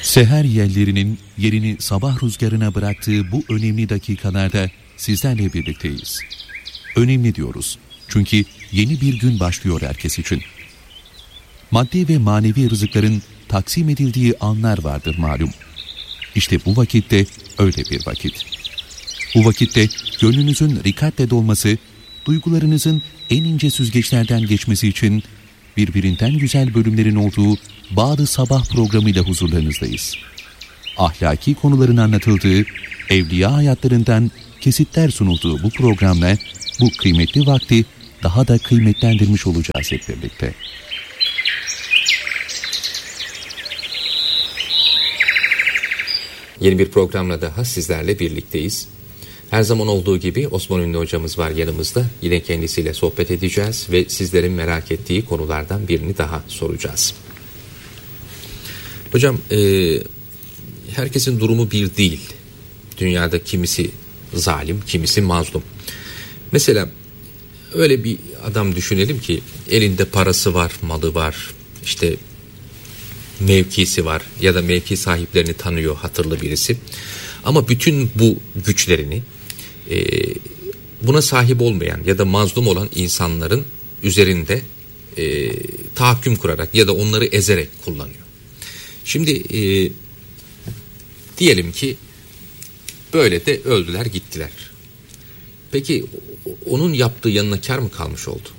Seher yellerinin yerini sabah rüzgarına bıraktığı bu önemli dakikalarda sizlerle birlikteyiz. Önemli diyoruz. Çünkü yeni bir gün başlıyor herkes için. Maddi ve manevi rızıkların taksim edildiği anlar vardır malum. İşte bu vakitte öyle bir vakit. Bu vakitte gönlünüzün rikatle dolması, duygularınızın en ince süzgeçlerden geçmesi için birbirinden güzel bölümlerin olduğu Bağ-ı Sabah programıyla huzurlarınızdayız. Ahlaki konuların anlatıldığı, evliya hayatlarından kesitler sunulduğu bu programla bu kıymetli vakti daha da kıymetlendirmiş olacağız hep birlikte. Yeni bir programla daha sizlerle birlikteyiz. Her zaman olduğu gibi Osman Ünlü hocamız var yanımızda. Yine kendisiyle sohbet edeceğiz ve sizlerin merak ettiği konulardan birini daha soracağız. Hocam, herkesin durumu bir değil. Dünyada kimisi zalim, kimisi mazlum. Mesela öyle bir adam düşünelim ki elinde parası var, malı var, işte mevkisi var ya da mevki sahiplerini tanıyor, hatırlı birisi. Ama bütün bu güçlerini buna sahip olmayan ya da mazlum olan insanların üzerinde tahakküm kurarak ya da onları ezerek kullanıyor. Şimdi diyelim ki böyle de öldüler gittiler. Peki onun yaptığı yanına kar mı kalmış oldu?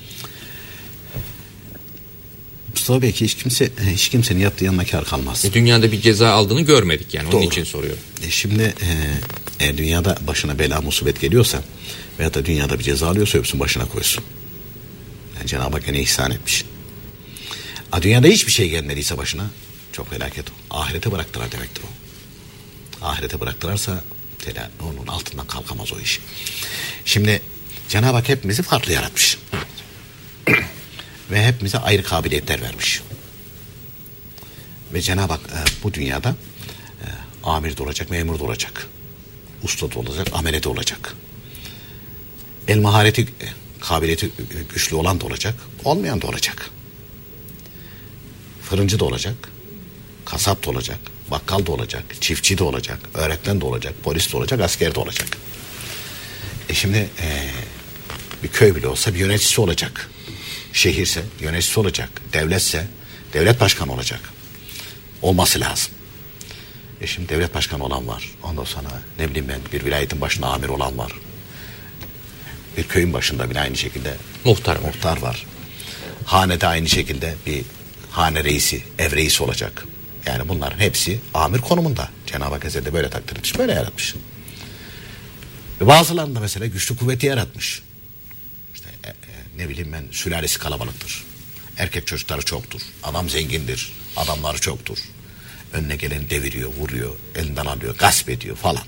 Mustafa Bey ki hiç kimsenin yaptığı yanına kar kalmaz. Dünyada bir ceza aldığını görmedik yani. Doğru. Onun için soruyorum. Şimdi eğer dünyada başına bela musibet geliyorsa veya da dünyada bir ceza alıyorsa öpsün başına koysun. Yani Cenab-ı Hak ne ihsan etmiş. Dünyada hiçbir şey gelmediyse başına çok felaket o. Ahirete bıraktılar demektir o. Ahirete bıraktırarsa onun altından kalkamaz o iş. Şimdi Cenab-ı Hak hepimizi farklı yaratmış. Ve hepimize ayrı kabiliyetler vermiş. Ve Cenab-ı Hak bu dünyada amir de olacak, memur da olacak. Usta da olacak, amele de olacak. El mahareti, kabiliyeti güçlü olan da olacak, olmayan da olacak. Fırıncı da olacak, kasap da olacak, bakkal da olacak, çiftçi de olacak, öğretmen de olacak, polis de olacak, asker de olacak. Şimdi bir köy bile olsa bir yöneticisi olacak. Şehirse yöneticisi olacak. Devletse devlet başkanı olacak. Olması lazım. Şimdi devlet başkanı olan var. Ondan sonra ne bileyim ben bir vilayetin başında amir olan var. Bir köyün başında bile aynı şekilde muhtar var. Hanede aynı şekilde bir hane reisi, ev reisi olacak. Yani bunların hepsi amir konumunda. Cenab-ı Hak Hazretleri böyle takdir etmiş, böyle yaratmış. Ve bazılarında mesela güçlü kuvveti yaratmış. İşte ne bileyim ben sülalesi kalabalıktır. Erkek çocukları çoktur. Adam zengindir. Adamları çoktur. Önüne geleni deviriyor, vuruyor, elinden alıyor, gasp ediyor falan.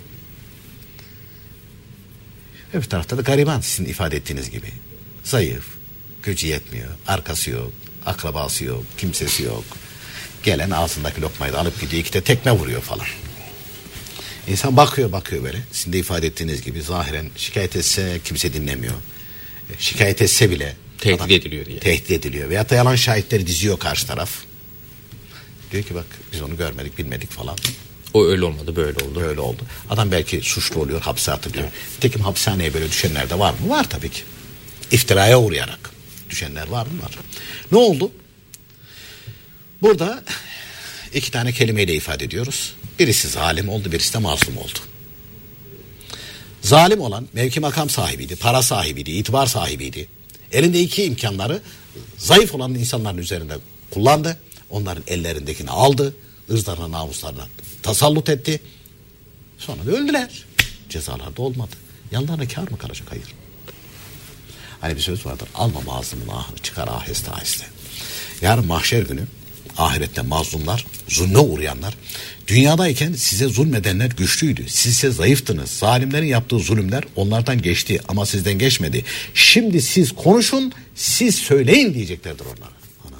Öbür tarafta da gariban, sizin ifade ettiğiniz gibi. Zayıf, gücü yetmiyor, arkası yok, akrabası yok, kimsesi yok. Gelen ağzındaki lokmayı da alıp gidiyor, 2 de tekme vuruyor falan. İnsan bakıyor böyle. Sizin de ifade ettiğiniz gibi zahiren şikayet etse kimse dinlemiyor. Şikayet etse bile tehdit ediliyor diye. Tehdit ediliyor. Veyahut da yalan şahitleri diziyor karşı taraf. Diyor ki bak biz onu görmedik, bilmedik falan. O öyle olmadı, böyle oldu. Böyle oldu. Adam belki suçlu oluyor, hapse atılıyor. Evet. Nitekim hapishaneye böyle düşenler de var mı? Var tabii ki. İftiraya uğrayarak düşenler var mı? Var. Ne oldu? Burada 2 tane kelimeyle ifade ediyoruz. Birisi zalim oldu, birisi de mazlum oldu. Zalim olan mevki makam sahibiydi, para sahibiydi, itibar sahibiydi. Elinde 2 imkanları zayıf olan insanların üzerinde kullandı. Onların ellerindekini aldı. Irzlarına, namuslarına tasallut etti. Sonra da öldüler. Cezalar da olmadı. Yanlarına kar mı kalacak? Hayır. Hani bir söz vardır. Alma mazlumun ahını, çıkar aheste aheste. Yarın mahşer günü ahirette mazlumlar, zulme uğrayanlar, dünyadayken size zulmedenler güçlüydü. Siz ise zayıftınız. Zalimlerin yaptığı zulümler onlardan geçti ama sizden geçmedi. Şimdi siz konuşun, siz söyleyin diyeceklerdir onlara. Ana.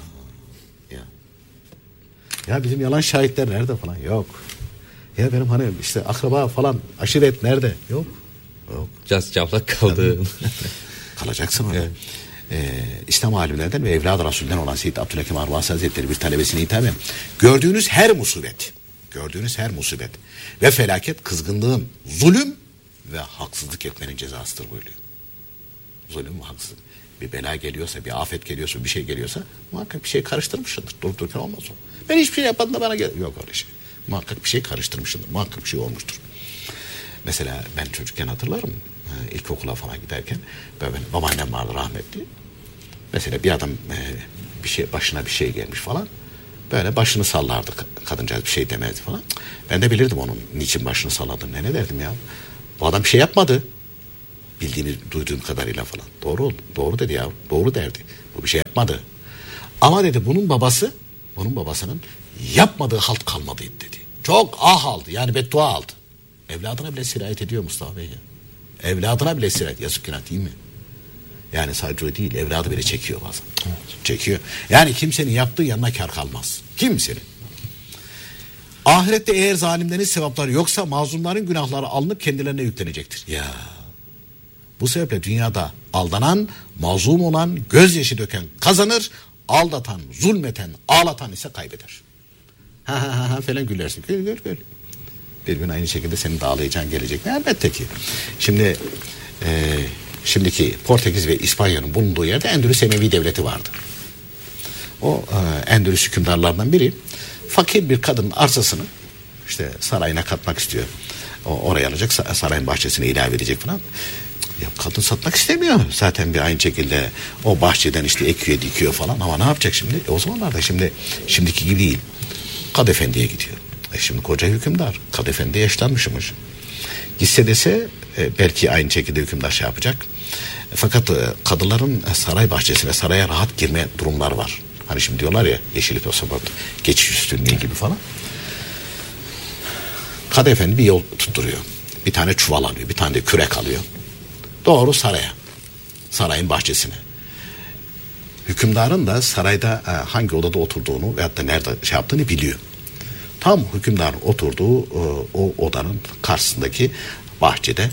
Ya bizim yalan şahitler nerede falan? Yok. Ya benim hani işte akraba falan, aşiret nerede? Yok. Cavlak kaldı. Kalacaksın orada. Evet. İslam alimlerden ve evlad-ı Rasul'den olan Seyyid Abdülhakim Arvasi Hazretleri bir talebesine hitaben gördüğünüz her musibet, gördüğünüz her musibet ve felaket kızgınlığın, zulüm ve haksızlık etmenin cezasıdır buyuruyor. Zulüm ve haksızlık. Bir bela geliyorsa, bir afet geliyorsa, bir şey geliyorsa muhakkak bir şey karıştırmışsındır. Durup dururken olmaz o. Ben hiçbir şey yapmadım da bana yok öyle şey. Muhakkak bir şey karıştırmışsındır. Muhakkak bir şey olmuştur. Mesela ben çocukken hatırlarım. İlkokula falan giderken benim babaannem vardı rahmetli. Mesela bir adam bir şey başına bir şey gelmiş falan. Böyle başını sallardı kadıncağız, bir şey demezdi falan. Ben de bilirdim onun niçin başını salladığını. Ne derdim ya? Bu adam bir şey yapmadı. Bildiğimi duyduğum kadarıyla falan. Doğru dedi ya. Doğru derdi. Bu bir şey yapmadı. Ama dedi bunun babasının yapmadığı halt kalmadıydı dedi. Çok aldı. Yani beddua aldı. Evladına bile sirayet ediyor Mustafa Bey ya. Evladına bile sirayet. Yazık günah değil mi? Yani sadece o değil. Evladı bile çekiyor bazen. Evet. Çekiyor. Yani kimsenin yaptığı yanına kar kalmaz. Kimsenin. Ahirette eğer zalimlerin sevapları yoksa mazlumların günahları alınıp kendilerine yüklenecektir. Ya. Bu sebeple dünyada aldanan, mazlum olan, gözyaşı döken kazanır, aldatan, zulmeten, ağlatan ise kaybeder. Ha falan gülersin. Gül. Bir gün aynı şekilde senin de ağlayacağın gelecek. Elbette ki. Şimdi şimdiki Portekiz ve İspanya'nın bulunduğu yerde Endülüs Emevi Devleti vardı. O Endülüs hükümdarlarından biri fakir bir kadının arsasını işte sarayına katmak istiyor. Oraya alacak, sarayın bahçesine ilave edecek falan. Ya kadın satmak istemiyor. Zaten bir aynı şekilde o bahçeden işte ekiyor, dikiyor falan. Ama ne yapacak şimdi? O zamanlarda şimdiki gibi değil. Kadı Efendi'ye gidiyor. Şimdi koca hükümdar. Kadı Efendi yaşlanmışmış. Gitse dese belki aynı şekilde hükümdar şey yapacak. Fakat kadıların saray bahçesine, saraya rahat girme durumları var. Hani şimdi diyorlar ya yeşil pasaport, geçiş üstünlüğü gibi falan. Kadı Efendi bir yol tutturuyor. Bir tane çuval alıyor, bir tane de kürek alıyor. Doğru saraya. Sarayın bahçesine. Hükümdarın da sarayda hangi odada oturduğunu veyahut da nerede şey yaptığını biliyor. Tam hükümdarın oturduğu o odanın karşısındaki bahçede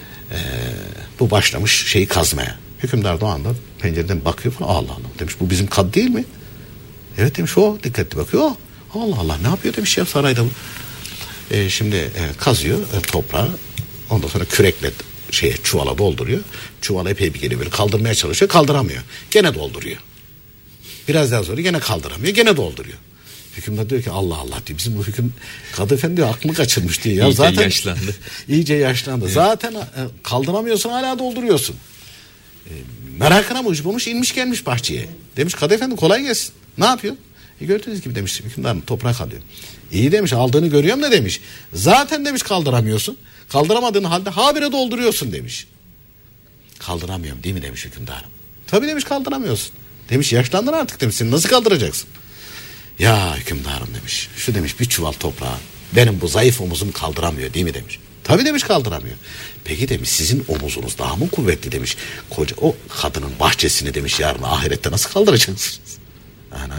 bu başlamış şeyi kazmaya. Hükümdar da o anda pencereden bakıyor falan. Allah demiş, bu bizim kadı değil mi? Evet demiş, o dikkatli bakıyor. Allah ne yapıyor demiş ya sarayda bu. Şimdi kazıyor toprağı. Ondan sonra kürekle çuvala dolduruyor. Çuvala epey bir geliyor, böyle kaldırmaya çalışıyor, kaldıramıyor. Gene dolduruyor. Biraz daha sonra gene kaldıramıyor, gene dolduruyor. Hükümdar diyor ki Allah diyor, bizim bu Kadı Efendi diyor aklını kaçırmış diyor. Ya İyice zaten yaşlandı. İyice yaşlandı. Evet. Zaten kaldıramıyorsun, hala dolduruyorsun. Merakına mı uçmuş, inmiş gelmiş bahçeye. Demiş Kadı Efendi kolay gelsin. Ne yapıyorsun? Gördüğünüz gibi demiş hükümdarın toprak alıyor. İyi demiş, aldığını görüyorum da demiş. Zaten demiş kaldıramıyorsun. Kaldıramadığın halde habire dolduruyorsun demiş. Kaldıramıyorum değil mi demiş hükümdarım. Tabii demiş kaldıramıyorsun. Demiş yaşlandın artık demiş, seni nasıl kaldıracaksın? Ya hükümdarım demiş, şu demiş bir çuval toprağı benim bu zayıf omuzum kaldıramıyor değil mi demiş. Tabii demiş kaldıramıyor. Peki demiş sizin omuzunuz daha mı kuvvetli demiş. Koca o kadının bahçesini demiş yarın ahirette nasıl kaldıracaksınız? Ana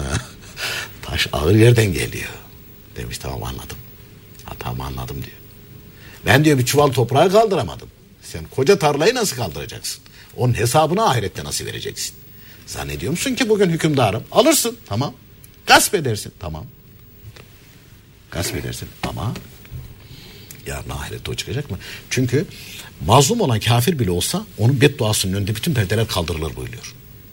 taş ağır yerden geliyor. Demiş tamam anladım. Hatamı anladım diyor. Ben diyor bir çuval toprağı kaldıramadım. Sen koca tarlayı nasıl kaldıracaksın? Onun hesabını ahirette nasıl vereceksin? Zannediyor musun ki bugün hükümdarım? Alırsın tamam. Gasp edersin tamam. Gasp edersin ama yarın ahirette o çıkacak mı? Çünkü mazlum olan kafir bile olsa onun bedduasının önünde bütün perdeler kaldırılır buyuruyor.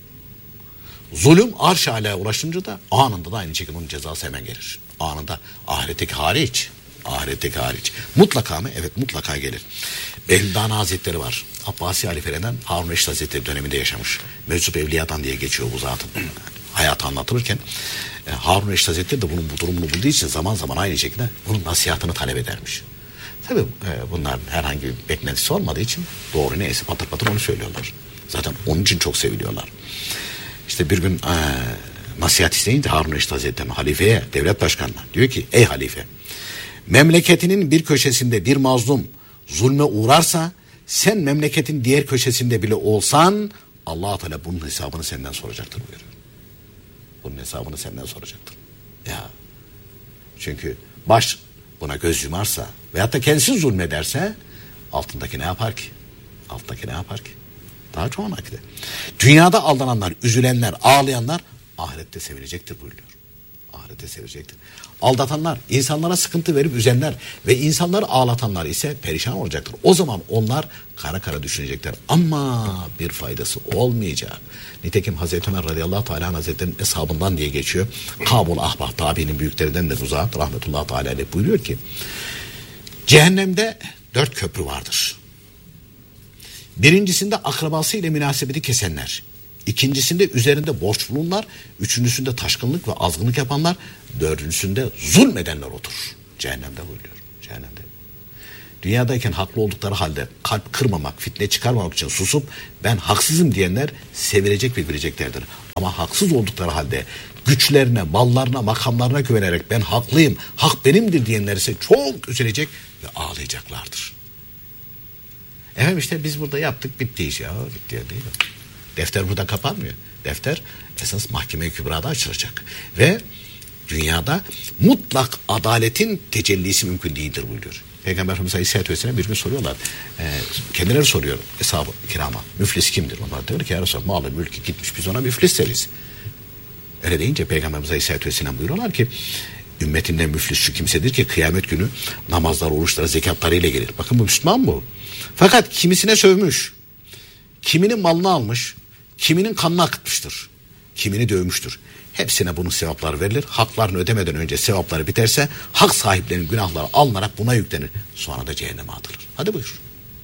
Zulüm arş-ı alaya ulaşınca da anında da aynı şekilde onun cezası hemen gelir. Anında ahiretteki hariç. Ahiretteki hariç. Mutlaka mı? Evet mutlaka gelir. Behlül'dana Hazretleri var. Abbasi halifelerinden Harun Reşit Hazretleri döneminde yaşamış. Meczup Evliya'dan diye geçiyor bu zatın. Hayatı anlatılırken Harun Reşit Hazretleri de bunun bu durumunu bulduğu için zaman zaman aynı şekilde bunun nasihatını talep edermiş. Tabii bunların herhangi bir beklentisi olmadığı için doğru neyse patır patır onu söylüyorlar. Zaten onun için çok seviliyorlar. İşte bir gün nasihat isteyince Harun Reşit Hazretleri'nin halifeye, devlet başkanına diyor ki ey halife, memleketinin bir köşesinde bir mazlum zulme uğrarsa sen memleketin diğer köşesinde bile olsan Allah-u Teala bunun hesabını senden soracaktır buyuruyor. Bunun hesabını senden soracaktır. Ya çünkü baş buna göz yumarsa veyahut da kendisi zulmederse altındaki ne yapar ki? Alttaki ne yapar ki? Daha çoğuna gider. Dünyada aldananlar, üzülenler, ağlayanlar ahirette sevinecektir buyuruyor. ahirette sevilecektir. Aldatanlar, insanlara sıkıntı verip üzenler ve insanları ağlatanlar ise perişan olacaktır. O zaman onlar kara kara düşünecekler ama bir faydası olmayacak. Nitekim Hazreti Ömer radıyallahu teala anh hazretlerinin eshabından diye geçiyor. Kabul ahbah tabiinin büyüklerinden de uzak rahmetullahi teala aleyh buyuruyor ki cehennemde 4 köprü vardır. Birincisinde akrabası ile münasebeti kesenler. İkincisinde üzerinde borç bulunanlar, üçüncüsünde taşkınlık ve azgınlık yapanlar, dördüncüsünde zulmedenler oturur. Cehennemde buyuruyor. Cehennemde. Dünyadayken haklı oldukları halde kalp kırmamak, fitne çıkarmamak için susup ben haksızım diyenler sevilecek ve bileceklerdir. Ama haksız oldukları halde güçlerine, mallarına, makamlarına güvenerek ben haklıyım, hak benimdir diyenler ise çok üzülecek ve ağlayacaklardır. Efendim işte biz burada yaptık, bitti iş ya. Bitti ya değil mi? Defter burada kapanmıyor. Defter esas mahkeme-i kübrada açılacak. Ve dünyada mutlak adaletin tecellisi mümkün değildir buyuruyor. Peygamber Efendimiz Aleyhisselatü Vesselam bir gün soruyorlar. Kendileri soruyor eshab-ı kirama. Müflis kimdir? Onlar diyor ki ya Resulallah malı mülkü gitmiş biz ona müflis deriz. Öyle deyince Peygamberimiz Aleyhisselatü Vesselam buyuruyorlar ki ümmetinden müflis şu kimsedir ki kıyamet günü namazlar, oruçlara, zekatlarıyla gelir. Bakın bu Müslüman bu. Fakat kimisine sövmüş, kiminin malını almış, kiminin kanını akıtmıştır, kimini dövmüştür. Hepsine bunun sevapları verilir. Haklarını ödemeden önce sevapları biterse hak sahiplerinin günahları alınarak buna yüklenir. Sonra da cehenneme atılır. Hadi buyur.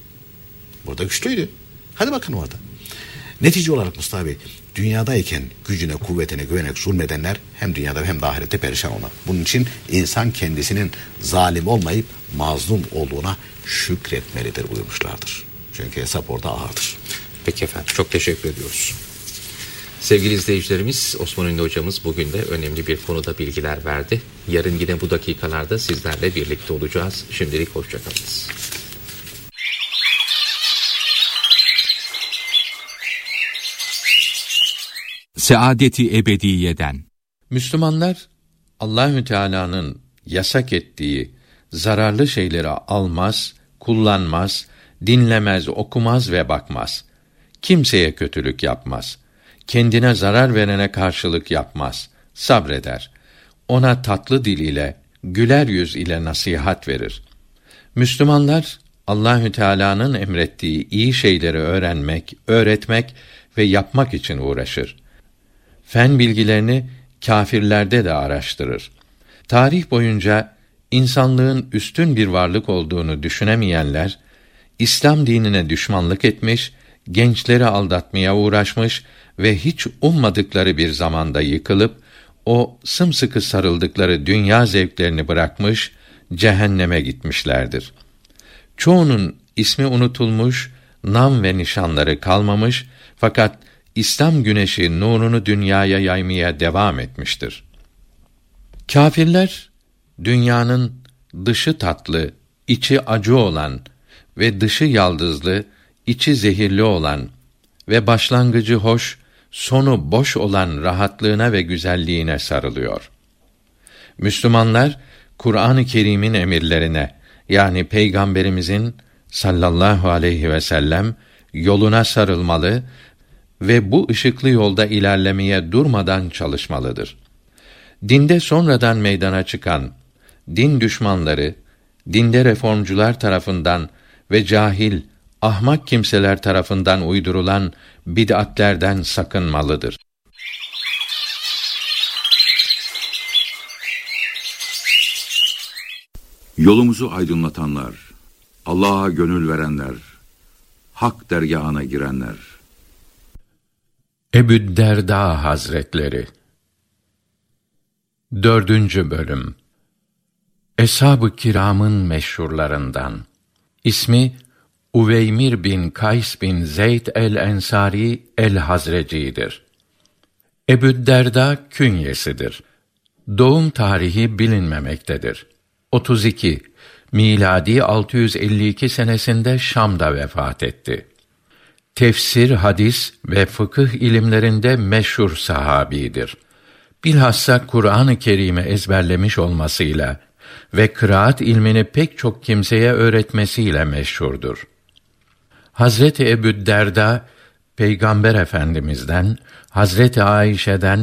Burada güçlüydü. Hadi bakın orada. Netice olarak Mustafa Bey, dünyadayken gücüne, kuvvetine güvenerek zulmedenler hem dünyada hem de ahirette perişan olur. Bunun için insan kendisinin zalim olmayıp mazlum olduğuna şükretmelidir buyurmuşlardır. Çünkü hesap orada ağırdır. Peki efendim, çok teşekkür ediyoruz. Sevgili izleyicilerimiz, Osman Ünlü hocamız bugün de önemli bir konuda bilgiler verdi. Yarın yine bu dakikalarda sizlerle birlikte olacağız. Şimdilik hoşçakalınız. Saadeti ebediyeden. Müslümanlar Allahü Teala'nın yasak ettiği zararlı şeyleri almaz, kullanmaz, dinlemez, okumaz ve bakmaz. Kimseye kötülük yapmaz. Kendine zarar verene karşılık yapmaz. Sabreder. Ona tatlı dil ile, güler yüz ile nasihat verir. Müslümanlar Allahü Teala'nın emrettiği iyi şeyleri öğrenmek, öğretmek ve yapmak için uğraşır. Fen bilgilerini kâfirlerde de araştırır. Tarih boyunca insanlığın üstün bir varlık olduğunu düşünemeyenler, İslam dinine düşmanlık etmiş, gençleri aldatmaya uğraşmış ve hiç ummadıkları bir zamanda yıkılıp, o sımsıkı sarıldıkları dünya zevklerini bırakmış, cehenneme gitmişlerdir. Çoğunun ismi unutulmuş, nam ve nişanları kalmamış, fakat İslam güneşi nurunu dünyaya yaymaya devam etmiştir. Kâfirler, dünyanın dışı tatlı, içi acı olan ve dışı yaldızlı, içi zehirli olan ve başlangıcı hoş, sonu boş olan rahatlığına ve güzelliğine sarılıyor. Müslümanlar, Kur'an-ı Kerim'in emirlerine, yani Peygamberimizin sallallahu aleyhi ve sellem yoluna sarılmalı ve bu ışıklı yolda ilerlemeye durmadan çalışmalıdır. Dinde sonradan meydana çıkan din düşmanları, dinde reformcular tarafından ve cahil, ahmak kimseler tarafından uydurulan bid'atlerden sakınmalıdır. Yolumuzu aydınlatanlar, Allah'a gönül verenler, hak dergâhına girenler. Ebü'd-Derda Hazretleri 4. bölüm. Eshab-ı kiramın meşhurlarından. İsmi Uveymir bin Kays bin Zeyd el-Ensari el-Hazreci'dir. Ebü'd-Derda künyesidir. Doğum tarihi bilinmemektedir. 32, miladi 652 senesinde Şam'da vefat etti. Tefsir, hadis ve fıkıh ilimlerinde meşhur sahabidir. Bilhassa Kur'an-ı Kerim'i ezberlemiş olmasıyla ve kıraat ilmini pek çok kimseye öğretmesiyle meşhurdur. Hazreti Ebü'd-Derda, Peygamber Efendimiz'den, Hazreti Ayşe'den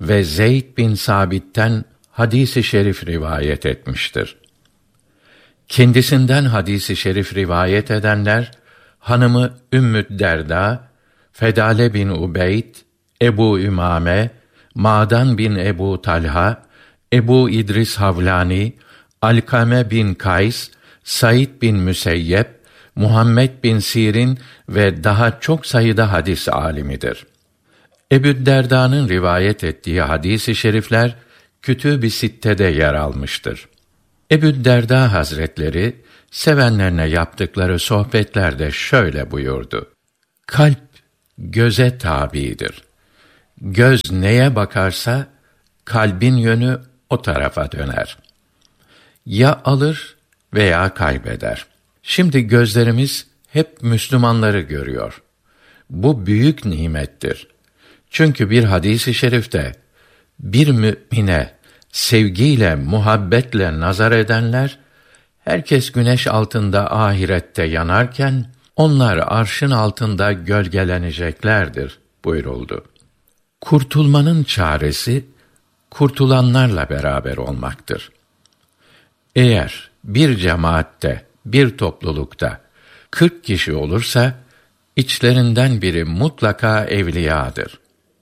ve Zeyd bin Sabit'ten hadis-i şerif rivayet etmiştir. Kendisinden hadis-i şerif rivayet edenler, hanımı Ümmü Derda, Fedale bin Ubeyd, Ebu Ümame, Ma'dan bin Ebu Talha, Ebu İdris Havlani, Alkame bin Kays, Said bin Müseyyep, Muhammed bin Sirin ve daha çok sayıda hadis alimidir. Ebu Derda'nın rivayet ettiği hadis-i şerifler Kütüb-i Sitte'de yer almıştır. Ebu Derda Hazretleri sevenlerine yaptıkları sohbetlerde şöyle buyurdu: Kalp göze tabidir. Göz neye bakarsa kalbin yönü o tarafa döner. Ya alır veya kaybeder. Şimdi gözlerimiz hep Müslümanları görüyor. Bu büyük nimettir. Çünkü bir hadis-i şerifte bir mümine sevgiyle, muhabbetle nazar edenler, herkes güneş altında ahirette yanarken, onlar arşın altında gölgeleneceklerdir buyuruldu. Kurtulmanın çaresi, kurtulanlarla beraber olmaktır. Eğer bir cemaatte, bir toplulukta 40 kişi olursa, içlerinden biri mutlaka evliyadır.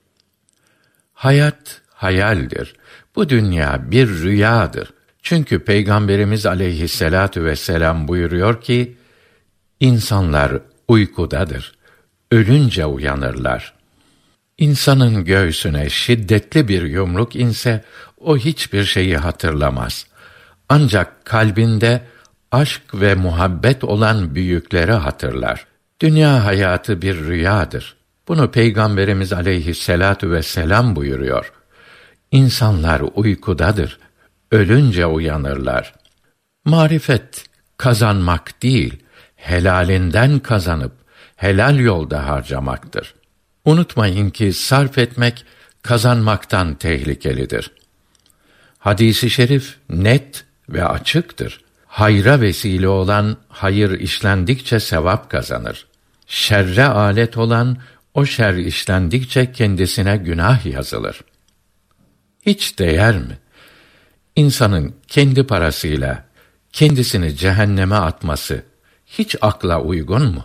Hayat hayaldir. Bu dünya bir rüyadır. Çünkü Peygamberimiz aleyhisselâtü vesselam buyuruyor ki, insanlar uykudadır. Ölünce uyanırlar. İnsanın göğsüne şiddetli bir yumruk inse, o hiçbir şeyi hatırlamaz. Ancak kalbinde aşk ve muhabbet olan büyükleri hatırlar. Dünya hayatı bir rüyadır. Bunu Peygamberimiz aleyhisselâtü vesselam buyuruyor. İnsanlar uykudadır. Ölünce uyanırlar. Marifet kazanmak değil, helalinden kazanıp helal yolda harcamaktır. Unutmayın ki sarf etmek kazanmaktan tehlikelidir. Hadis-i şerif net ve açıktır. Hayra vesile olan hayır işlendikçe sevap kazanır. Şerre alet olan o şer işlendikçe kendisine günah yazılır. Hiç değer mi? İnsanın kendi parasıyla kendisini cehenneme atması hiç akla uygun mu?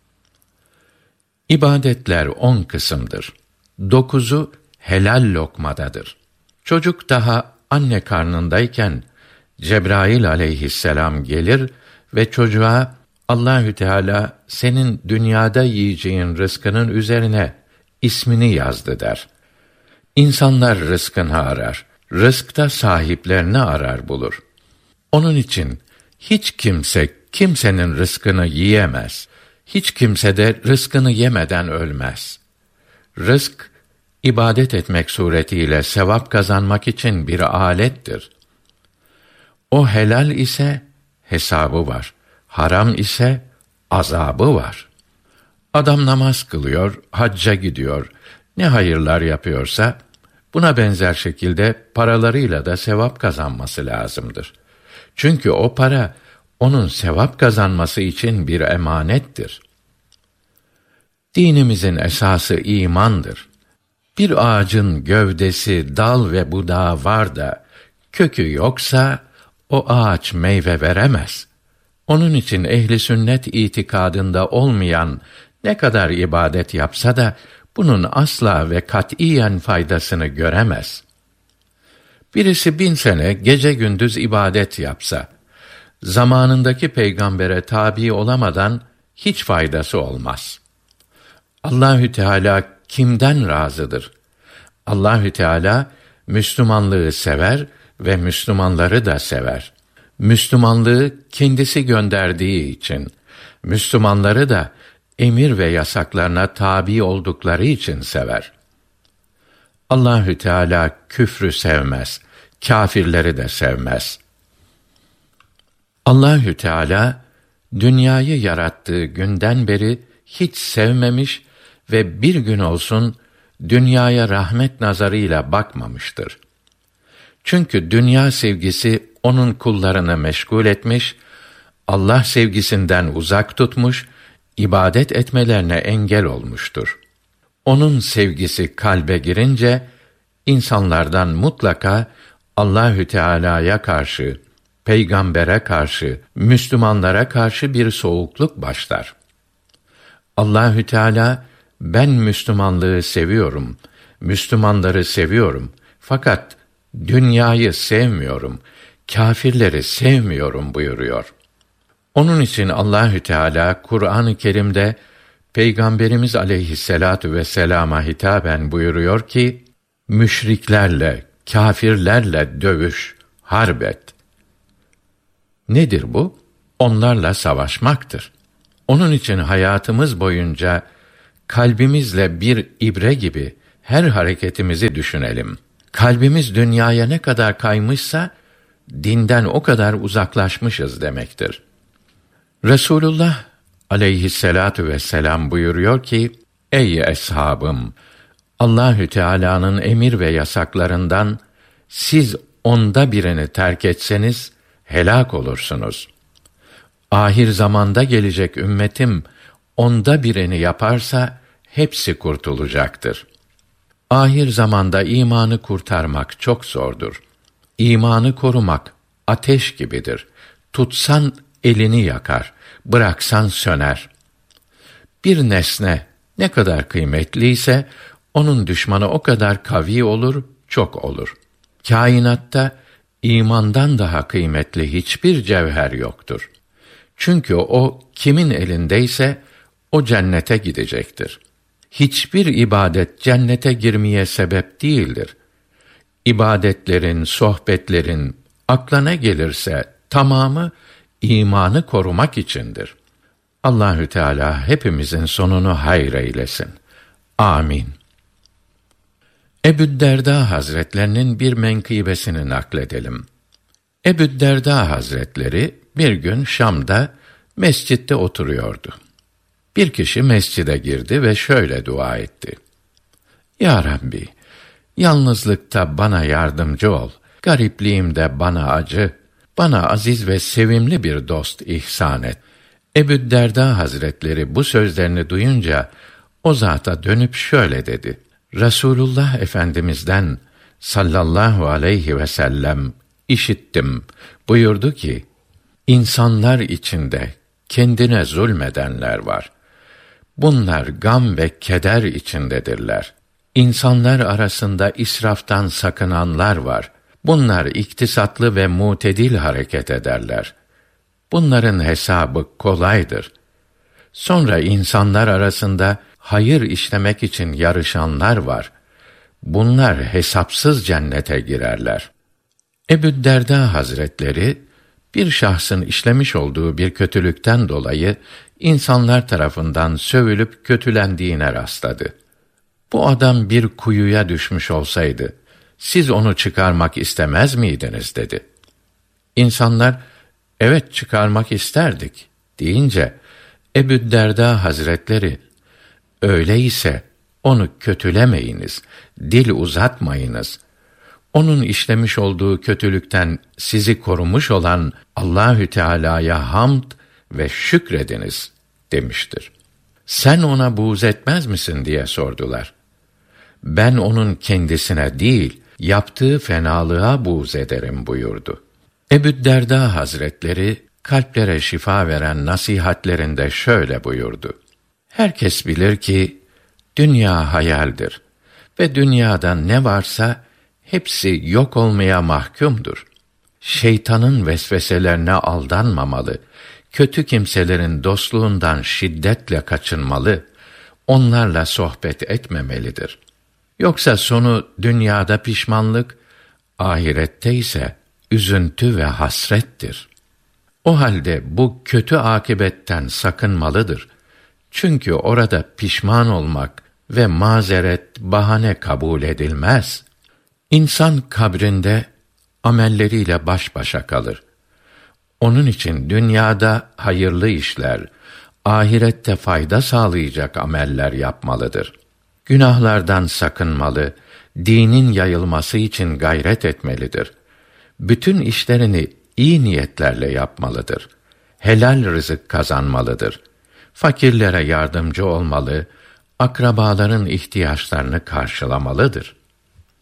İbadetler 10 kısımdır. 9'u helal lokmadadır. Çocuk daha anne karnındayken Cebrail aleyhisselam gelir ve çocuğa Allahü Teala senin dünyada yiyeceğin rızkının üzerine ismini yazdı der. İnsanlar rızkını arar. Rızkta sahiplerini arar bulur. Onun için hiç kimse kimsenin rızkını yiyemez. Hiç kimse de rızkını yemeden ölmez. Rızk, ibadet etmek suretiyle sevap kazanmak için bir alettir. O helal ise hesabı var. Haram ise azabı var. Adam namaz kılıyor, hacca gidiyor, ne hayırlar yapıyorsa, buna benzer şekilde paralarıyla da sevap kazanması lazımdır. Çünkü o para, onun sevap kazanması için bir emanettir. Dinimizin esası imandır. Bir ağacın gövdesi, dal ve budağı var da, kökü yoksa, o ağaç meyve veremez. Onun için ehli sünnet itikadında olmayan ne kadar ibadet yapsa da bunun asla ve katiyen faydasını göremez. Birisi 1000 sene gece gündüz ibadet yapsa, zamanındaki peygambere tabi olamadan hiç faydası olmaz. Allahü Teala kimden razıdır? Allahü Teala Müslümanlığı sever ve Müslümanları da sever. Müslümanlığı kendisi gönderdiği için, Müslümanları da emir ve yasaklarına tabi oldukları için sever. Allahü Teala küfrü sevmez, kâfirleri de sevmez. Allahü Teala dünyayı yarattığı günden beri hiç sevmemiş ve bir gün olsun dünyaya rahmet nazarıyla bakmamıştır. Çünkü dünya sevgisi onun kullarını meşgul etmiş, Allah sevgisinden uzak tutmuş, ibadet etmelerine engel olmuştur. Onun sevgisi kalbe girince, insanlardan mutlaka Allahü Teala'ya karşı, peygambere karşı, Müslümanlara karşı bir soğukluk başlar. Allahü Teala, ben Müslümanlığı seviyorum, Müslümanları seviyorum, fakat dünyayı sevmiyorum, kâfirleri sevmiyorum buyuruyor. Onun için Allahü Teala Kur'an-ı Kerim'de Peygamberimiz aleyhisselatu vesselama hitaben buyuruyor ki, müşriklerle, kâfirlerle dövüş, harp et. Nedir bu? Onlarla savaşmaktır. Onun için hayatımız boyunca kalbimizle bir ibre gibi her hareketimizi düşünelim. Kalbimiz dünyaya ne kadar kaymışsa, dinden o kadar uzaklaşmışız demektir. Resulullah aleyhisselatu vesselam buyuruyor ki, ey eshabım! Allahü Teala'nın emir ve yasaklarından siz 1/10'ını terk etseniz helak olursunuz. Ahir zamanda gelecek ümmetim 1/10'ını yaparsa hepsi kurtulacaktır. Ahir zamanda imanı kurtarmak çok zordur. İmanı korumak ateş gibidir. Tutsan elini yakar, bıraksan söner. Bir nesne ne kadar kıymetliyse onun düşmanı o kadar kavi olur, çok olur. Kainatta imandan daha kıymetli hiçbir cevher yoktur. Çünkü o kimin elindeyse o cennete gidecektir. Hiçbir ibadet cennete girmeye sebep değildir. İbadetlerin, sohbetlerin akla ne gelirse tamamı imanı korumak içindir. Allahü Teala hepimizin sonunu hayır eylesin. Amin. Ebü'd-Derda Hazretlerinin bir menkıbesini nakledelim. Ebü'd-Derda Hazretleri bir gün Şam'da mescitte oturuyordu. Bir kişi mescide girdi ve şöyle dua etti: Ya Rabbi, yalnızlıkta bana yardımcı ol, garipliğimde bana acı, bana aziz ve sevimli bir dost ihsan et. Ebü'd-Derda Hazretleri bu sözlerini duyunca o zata dönüp şöyle dedi: Resulullah Efendimiz'den sallallahu aleyhi ve sellem işittim. Buyurdu ki, İnsanlar içinde kendine zulmedenler var. Bunlar gam ve keder içindedirler. İnsanlar arasında israftan sakınanlar var. Bunlar iktisatlı ve mutedil hareket ederler. Bunların hesabı kolaydır. Sonra insanlar arasında hayır işlemek için yarışanlar var. Bunlar hesapsız cennete girerler. Ebü'd-Derda Hazretleri, bir şahsın işlemiş olduğu bir kötülükten dolayı insanlar tarafından sövülüp kötülendiğine rastladı. Bu adam bir kuyuya düşmüş olsaydı, siz onu çıkarmak istemez miydiniz dedi. İnsanlar, evet çıkarmak isterdik deyince, Ebü'd-Derda Hazretleri, öyleyse onu kötülemeyiniz, dil uzatmayınız. Onun işlemiş olduğu kötülükten sizi korumuş olan Allahü Teala'ya hamd ve şükrediniz demiştir. Sen ona buğz etmez misin diye sordular. Ben onun kendisine değil, yaptığı fenalığa buğz ederim buyurdu. Ebü'd-Derda Hazretleri kalplere şifa veren nasihatlerinde şöyle buyurdu: Herkes bilir ki dünya hayaldir ve dünyada ne varsa hepsi yok olmaya mahkumdur. Şeytanın vesveselerine aldanmamalı, kötü kimselerin dostluğundan şiddetle kaçınmalı, onlarla sohbet etmemelidir. Yoksa sonu dünyada pişmanlık, ahirette ise üzüntü ve hasrettir. O halde bu kötü akıbetten sakınmalıdır. Çünkü orada pişman olmak ve mazeret, bahane kabul edilmez. İnsan kabrinde amelleriyle baş başa kalır. Onun için dünyada hayırlı işler, ahirette fayda sağlayacak ameller yapmalıdır. Günahlardan sakınmalı, dinin yayılması için gayret etmelidir. Bütün işlerini iyi niyetlerle yapmalıdır. Helal rızık kazanmalıdır. Fakirlere yardımcı olmalı, akrabaların ihtiyaçlarını karşılamalıdır.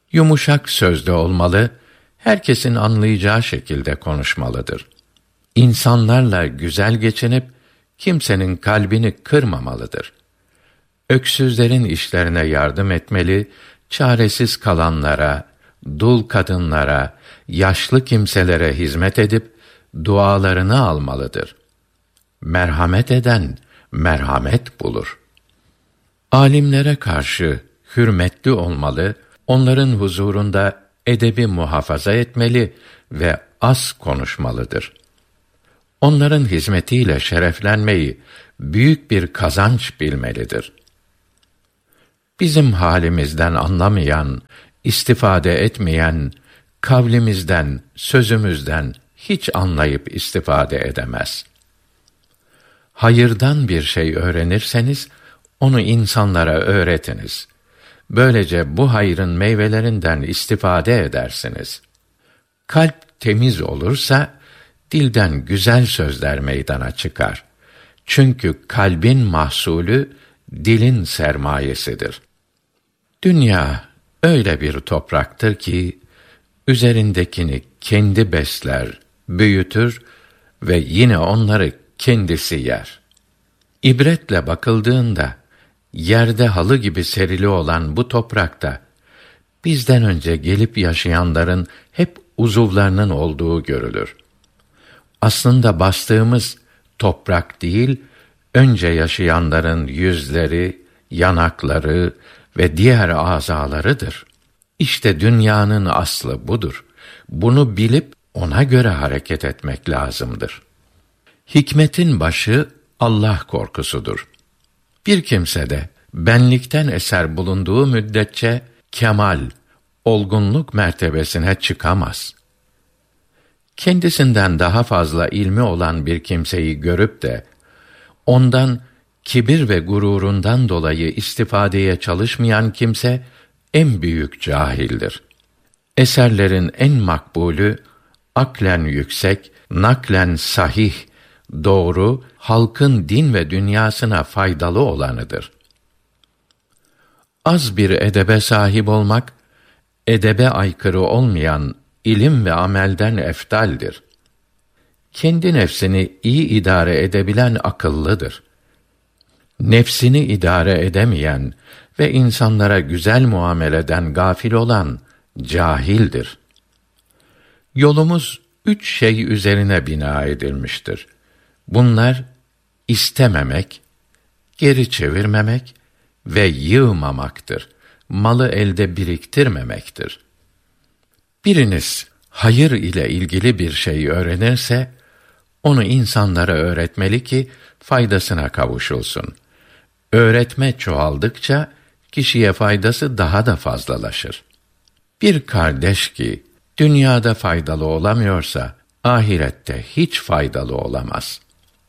Yumuşak sözlü olmalı, herkesin anlayacağı şekilde konuşmalıdır. İnsanlarla güzel geçinip kimsenin kalbini kırmamalıdır. Öksüzlerin işlerine yardım etmeli, çaresiz kalanlara, dul kadınlara, yaşlı kimselere hizmet edip dualarını almalıdır. Merhamet eden merhamet bulur. Alimlere karşı hürmetli olmalı, onların huzurunda edebi muhafaza etmeli ve az konuşmalıdır. Onların hizmetiyle şereflenmeyi büyük bir kazanç bilmelidir. Bizim halimizden anlamayan, istifade etmeyen, kavlimizden, sözümüzden hiç anlayıp istifade edemez. Hayırdan bir şey öğrenirseniz, onu insanlara öğretiniz. Böylece bu hayrın meyvelerinden istifade edersiniz. Kalp temiz olursa, dilden güzel sözler meydana çıkar. Çünkü kalbin mahsulü, dilin sermayesidir. Dünya öyle bir topraktır ki, üzerindekini kendi besler, büyütür ve yine onları kendisi yer. İbretle bakıldığında, yerde halı gibi serili olan bu toprakta, bizden önce gelip yaşayanların hep uzuvlarının olduğu görülür. Aslında bastığımız toprak değil, önce yaşayanların yüzleri, yanakları ve diğer azalarıdır. İşte dünyanın aslı budur. Bunu bilip ona göre hareket etmek lazımdır. Hikmetin başı Allah korkusudur. Bir kimse de benlikten eser bulunduğu müddetçe kemal, olgunluk mertebesine çıkamaz. Kendisinden daha fazla ilmi olan bir kimseyi görüp de ondan kibir ve gururundan dolayı istifadeye çalışmayan kimse en büyük cahildir. Eserlerin en makbulü aklen yüksek, naklen sahih, doğru, halkın din ve dünyasına faydalı olanıdır. Az bir edebe sahip olmak, edebe aykırı olmayan ilim ve amelden eftaldir. Kendi nefsini iyi idare edebilen akıllıdır. Nefsini idare edemeyen ve insanlara güzel muameleden gafil olan cahildir. Yolumuz 3 şey üzerine bina edilmiştir. Bunlar istememek, geri çevirmemek ve yığmamaktır. Malı elde biriktirmemektir. Biriniz hayır ile ilgili bir şey öğrenirse, onu insanlara öğretmeli ki faydasına kavuşulsun. Öğretme çoğaldıkça kişiye faydası daha da fazlalaşır. Bir kardeş ki dünyada faydalı olamıyorsa, ahirette hiç faydalı olamaz.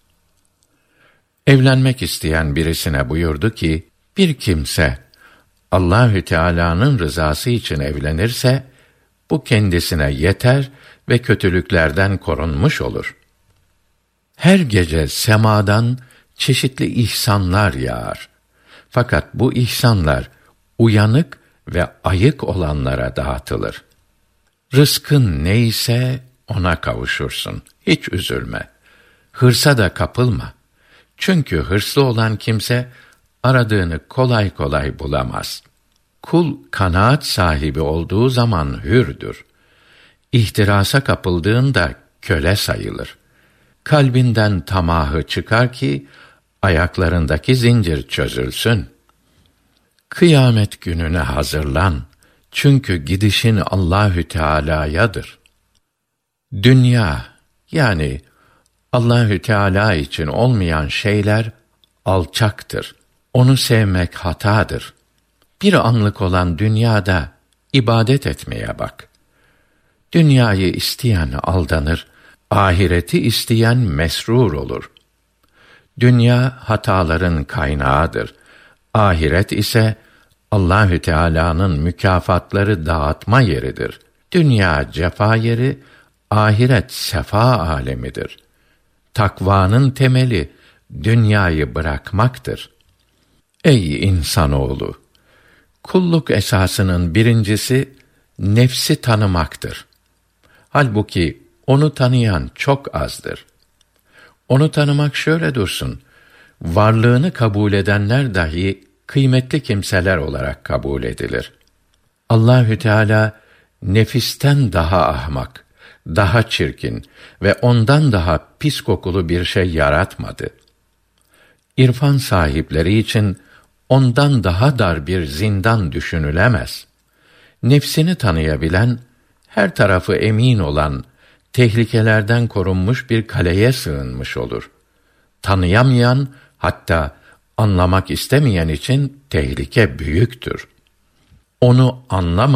Evlenmek isteyen birisine buyurdu ki, bir kimse Allahü Teala'nın rızası için evlenirse, bu kendisine yeter ve kötülüklerden korunmuş olur. Her gece semadan çeşitli ihsanlar yağar. Fakat bu ihsanlar uyanık ve ayık olanlara dağıtılır. Rızkın neyse ona kavuşursun. Hiç üzülme. Hırsa da kapılma. Çünkü hırslı olan kimse aradığını kolay kolay bulamaz. Kul kanaat sahibi olduğu zaman hürdür. İhtirasa kapıldığında köle sayılır. Kalbinden tamahı çıkar ki ayaklarındaki zincir çözülsün. Kıyamet gününe hazırlan. Çünkü gidişin Allahü Teala'yadır. Dünya, yani Allahü Teala için olmayan şeyler alçaktır. Onu sevmek hatadır. Bir anlık olan dünyada ibadet etmeye bak. Dünyayı isteyen aldanır, ahireti isteyen mesrur olur. Dünya hataların kaynağıdır. Ahiret ise Allahü Teala'nın mükafatları dağıtma yeridir. Dünya cefa yeri, ahiret sefa alemidir. Takvanın temeli dünyayı bırakmaktır. Ey insanoğlu! Kulluk esasının birincisi nefsi tanımaktır. Halbuki onu tanıyan çok azdır. Onu tanımak şöyle dursun, varlığını kabul edenler dahi kıymetli kimseler olarak kabul edilir. Allahü Teala nefisten daha ahmak, daha çirkin ve ondan daha pis kokulu bir şey yaratmadı. İrfan sahipleri için ondan daha dar bir zindan düşünülemez. Nefsini tanıyabilen, her tarafı emin olan, tehlikelerden korunmuş bir kaleye sığınmış olur. Tanıyamayan, hatta anlamak istemeyen için tehlike büyüktür. Onu anlamayan